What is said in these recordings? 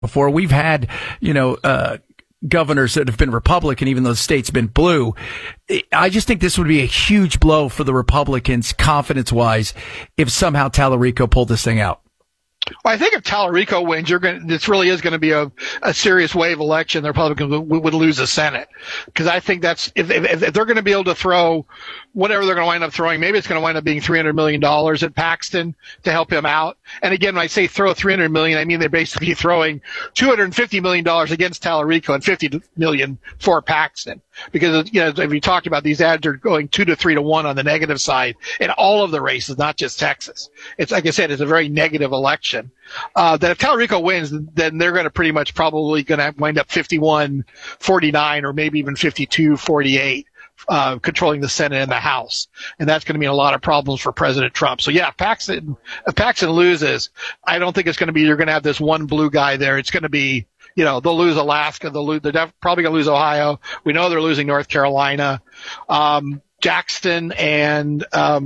before. We've had, governors that have been Republican, even though the state's been blue. I just think this would be a huge blow for the Republicans, confidence-wise, if somehow Tallarico pulled this thing out. Well, I think if Tallarico wins, this really is going to be a serious wave election. The Republicans would lose the Senate, because I think that's if they're going to be able to throw whatever they're going to wind up throwing, maybe it's going to wind up being $300 million at Paxton to help him out. And again, when I say throw $300 million, I mean they're basically throwing $250 million against Tallarico and $50 million for Paxton. Because, as we talked about, these ads are going 2 to 3 to 1 on the negative side in all of the races, not just Texas. It's like I said, it's a very negative election. That if Tallarico wins, then they're going to pretty much probably going to wind up 51-49 or maybe even 52-48. Controlling the Senate and the House. And that's going to mean a lot of problems for President Trump. So yeah, if Paxton loses, I don't think it's going to be, you're going to have this one blue guy there. It's going to be, they'll lose Alaska. They're probably going to lose Ohio. We know they're losing North Carolina. Jackson and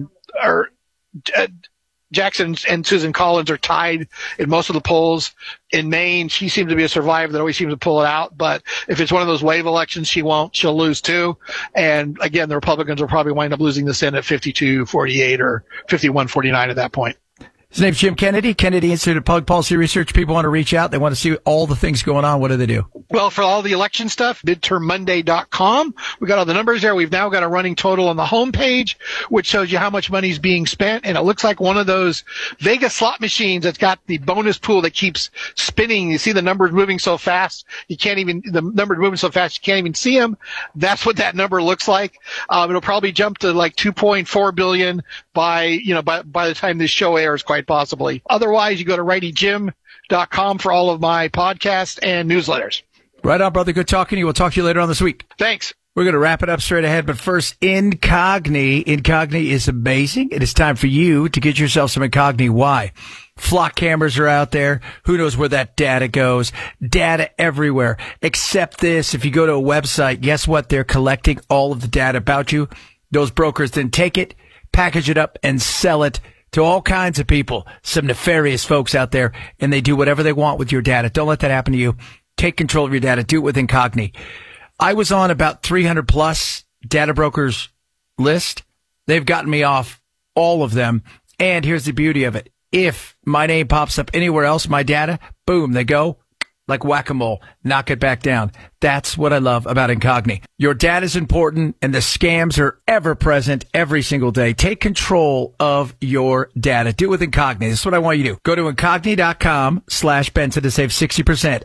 Susan Collins are tied in most of the polls. In Maine, she seems to be a survivor that always seems to pull it out. But if it's one of those wave elections, she won't. She'll lose too. And again, the Republicans will probably wind up losing the Senate 52-48 or 51-49 at that point. His name's Jim Kennedy, Kennedy Institute of Public Policy Research. People want to reach out. They want to see all the things going on. What do they do? Well, for all the election stuff, midtermmonday.com. We got all the numbers there. We've now got a running total on the homepage, which shows you how much money's being spent. And it looks like one of those Vegas slot machines that's got the bonus pool that keeps spinning. You see the numbers moving so fast, you can't even see them. That's what that number looks like. It'll probably jump to like 2.4 billion by the time this show airs, quite possibly. Otherwise, you go to RightyJim.com for all of my podcasts and newsletters. Right on, brother. Good talking to you. We'll talk to you later on this week. Thanks. We're going to wrap it up straight ahead. But first, Incogni. Incogni is amazing. It is time for you to get yourself some Incogni. Why? Flock cameras are out there. Who knows where that data goes? Data everywhere. Except this. If you go to a website, guess what? They're collecting all of the data about you. Those brokers then take it, package it up, and sell it to all kinds of people. Some nefarious folks out there, and they do whatever they want with your data. Don't let that happen to you. Take control of your data. Do it with Incogni. I was on about 300 plus data brokers list. They've gotten me off all of them. And here's the beauty of it. If my name pops up anywhere else, my data, boom, they go like whack-a-mole. Knock it back down. That's what I love about Incogni. Your data is important, and the scams are ever present every single day. Take control of your data. Do it with Incogni. This is what I want you to do. Go to Incogni.com/Benson to save 60%.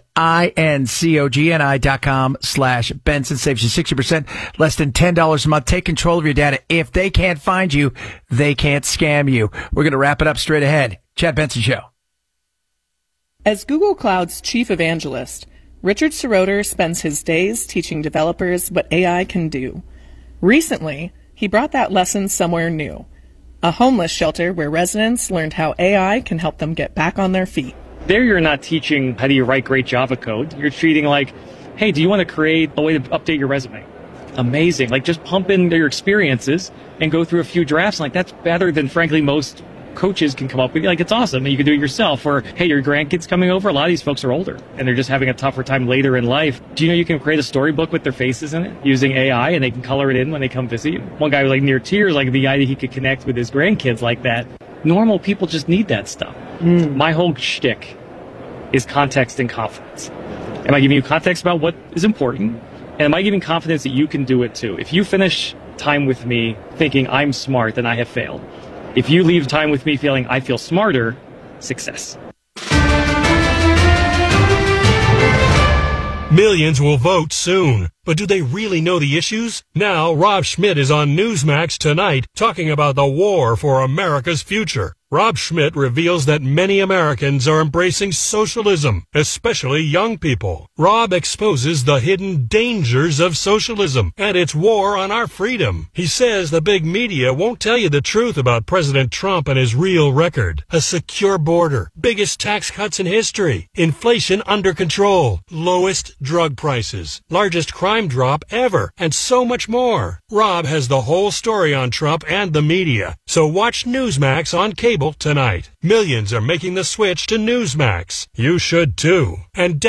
Incogni.com/Benson saves you 60%. Less than $10 a month. Take control of your data. If they can't find you, they can't scam you. We're going to wrap it up straight ahead. Chad Benson Show. As Google Cloud's chief evangelist, Richard Seroter spends his days teaching developers what AI can do. Recently, he brought that lesson somewhere new, a homeless shelter where residents learned how AI can help them get back on their feet. There you're not teaching how do you write great Java code. You're treating like, hey, do you want to create a way to update your resume? Amazing. Like, just pump in your experiences and go through a few drafts. Like, that's better than, frankly, most coaches can come up with. Like, it's awesome, and you can do it yourself. Or, hey, your grandkids coming over. A lot of these folks are older, and they're just having a tougher time later in life. Do you know you can create a storybook with their faces in it using AI, and they can color it in when they come visit you? One guy was like near tears, like the idea he could connect with his grandkids like that. Normal people just need that stuff. My whole shtick is context and confidence. Am I giving you context about what is important? And am I giving confidence that you can do it too? If you finish time with me thinking I'm smart, then I have failed. If you leave time with me feeling I feel smarter, success. Millions will vote soon, but do they really know the issues? Now, Rob Schmidt is on Newsmax tonight talking about the war for America's future. Rob Schmidt reveals that many Americans are embracing socialism, especially young people. Rob exposes the hidden dangers of socialism and its war on our freedom. He says the big media won't tell you the truth about President Trump and his real record. A secure border, biggest tax cuts in history, inflation under control, lowest drug prices, largest crime crime drop ever, and so much more. Rob has the whole story on Trump and the media, so watch Newsmax on cable tonight. Millions are making the switch to Newsmax. You should too. And